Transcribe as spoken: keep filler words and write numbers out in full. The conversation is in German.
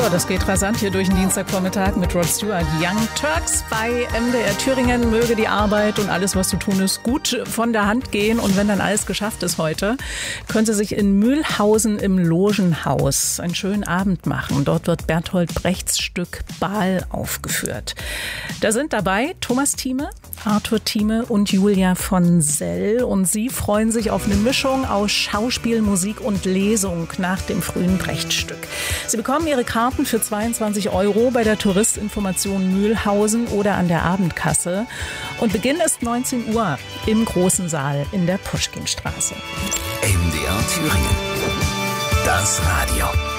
So, das geht rasant hier durch den Dienstagvormittag mit Rod Stewart. Young Turks bei M D R Thüringen. Möge die Arbeit und alles, was zu tun ist, gut von der Hand gehen. Und wenn dann alles geschafft ist heute, können Sie sich in Mühlhausen im Logenhaus einen schönen Abend machen. Dort wird Bertolt Brechts Stück Baal aufgeführt. Da sind dabei Thomas Thieme, Arthur Thieme und Julia von Sell. Und sie freuen sich auf eine Mischung aus Schauspiel, Musik und Lesung nach dem frühen Brecht-Stück. Sie bekommen ihre Karten für zweiundzwanzig Euro bei der Touristinformation Mühlhausen oder an der Abendkasse. Und Beginn ist neunzehn Uhr im großen Saal in der Puschkinstraße. M D R Thüringen. Das Radio.